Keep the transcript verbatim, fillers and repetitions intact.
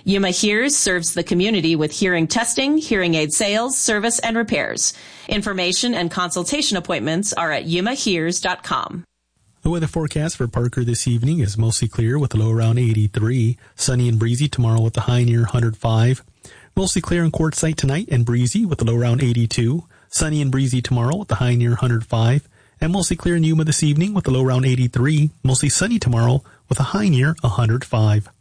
Yuma Hears serves the community with hearing testing, hearing aid sales, service, and repairs. Information and consultation appointments are at yuma hears dot com. The weather forecast for Parker this evening is mostly clear with a low around eighty-three. Sunny and breezy tomorrow with a high near one hundred five. Mostly clear in Quartzsite tonight and breezy with a low around eighty-two. Sunny and breezy tomorrow with a high near one hundred five. And mostly clear in Yuma this evening with a low around eighty-three. Mostly sunny tomorrow with a high near one hundred five.